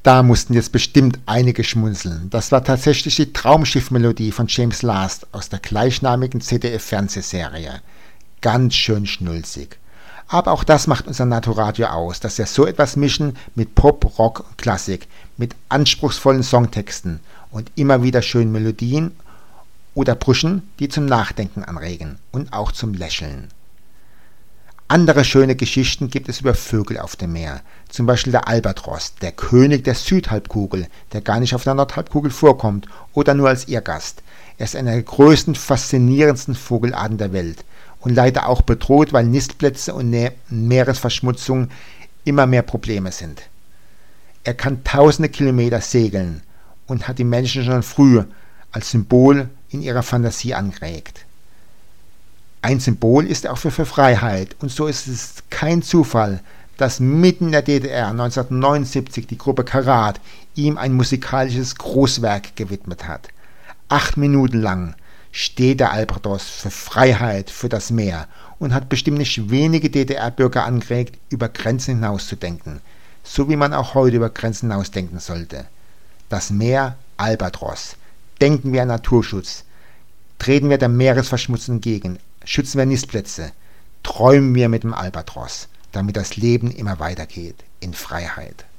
Da mussten jetzt bestimmt einige schmunzeln. Das war tatsächlich die Traumschiff-Melodie von James Last aus der gleichnamigen ZDF-Fernsehserie. Ganz schön schnulzig. Aber auch das macht unser Naturadio aus, dass wir so etwas mischen mit Pop, Rock und Klassik, mit anspruchsvollen Songtexten und immer wieder schönen Melodien oder Brüchen, die zum Nachdenken anregen und auch zum Lächeln. Andere schöne Geschichten gibt es über Vögel auf dem Meer, zum Beispiel der Albatros, der König der Südhalbkugel, der gar nicht auf der Nordhalbkugel vorkommt oder nur als Irrgast. Er ist einer der größten, faszinierendsten Vogelarten der Welt und leider auch bedroht, weil Nistplätze und Meeresverschmutzung immer mehr Probleme sind. Er kann tausende Kilometer segeln und hat die Menschen schon früh als Symbol in ihrer Fantasie angeregt. Ein Symbol ist er auch für Freiheit und so ist es kein Zufall, dass mitten in der DDR 1979 die Gruppe Karat ihm ein musikalisches Großwerk gewidmet hat. 8 Minuten lang steht der Albatros für Freiheit, für das Meer und hat bestimmt nicht wenige DDR-Bürger angeregt, über Grenzen hinaus zu denken, so wie man auch heute über Grenzen hinaus denken sollte. Das Meer Albatros. Denken wir an Naturschutz. Treten wir der Meeresverschmutzung entgegen. Schützen wir Nistplätze. Träumen wir mit dem Albatros, damit das Leben immer weitergeht in Freiheit.